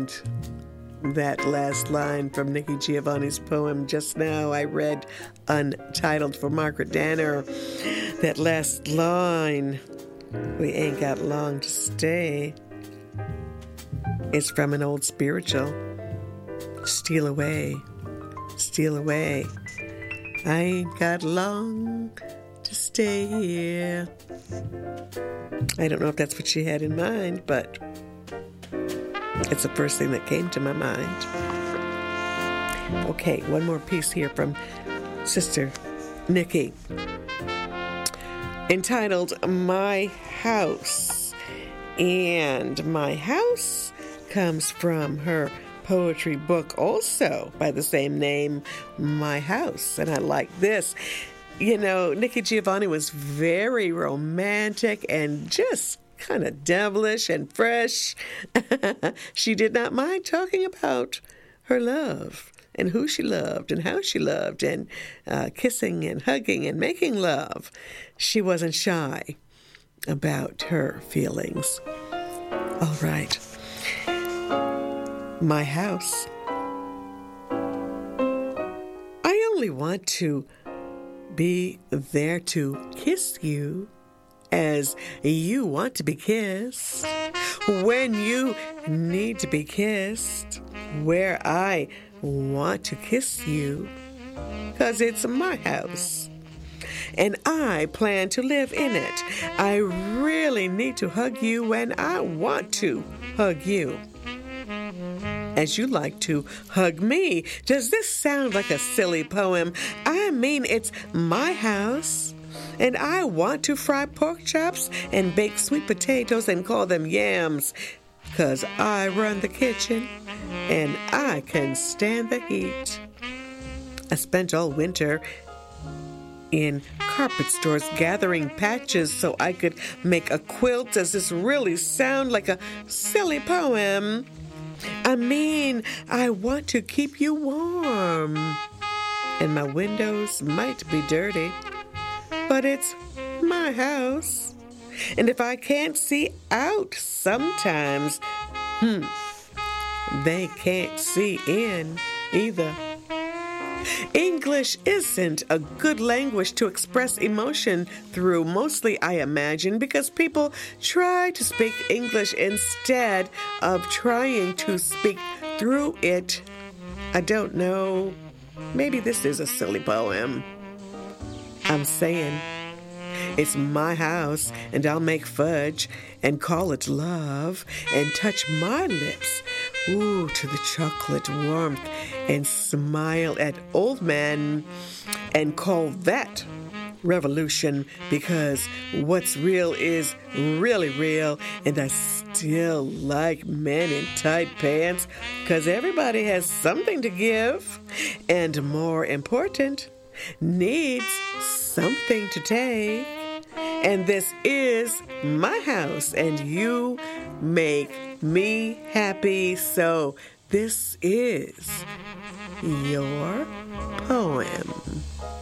And that last line from Nikki Giovanni's poem just now, I read Untitled for Margaret Danner. That last line, we ain't got long to stay, is from an old spiritual. Steal away, steal away. I ain't got long to stay here. I don't know if that's what she had in mind, but it's the first thing that came to my mind. Okay, one more piece here from Sister Nikki, entitled My House. And My House comes from her poetry book also by the same name, My House. And I like this. You know, Nikki Giovanni was very romantic and just kind of devilish and fresh. She did not mind talking about her love and who she loved and how she loved and kissing and hugging and making love. She wasn't shy about her feelings. All right. My house. I only want to be there to kiss you as you want to be kissed, when you need to be kissed, where I want to kiss you, 'cause it's my house, and I plan to live in it. I really need to hug you when I want to hug you, as you like to hug me. Does this sound like a silly poem? I mean, it's my house, and I want to fry pork chops and bake sweet potatoes and call them yams, 'cause I run the kitchen and I can stand the heat. I spent all winter in carpet stores gathering patches so I could make a quilt. Does this really sound like a silly poem? I mean, I want to keep you warm, and my windows might be dirty, but it's my house. And if I can't see out sometimes, they can't see in either. English isn't a good language to express emotion through, mostly I imagine, because people try to speak English instead of trying to speak through it. I don't know. Maybe this is a silly poem. I'm saying it's my house, and I'll make fudge and call it love and touch my lips, to the chocolate warmth and smile at old men and call that revolution, because what's real is really real, and I still like men in tight pants, 'cause everybody has something to give, and more important, needs something to take. And this is my house, and you make me happy, so this is your poem.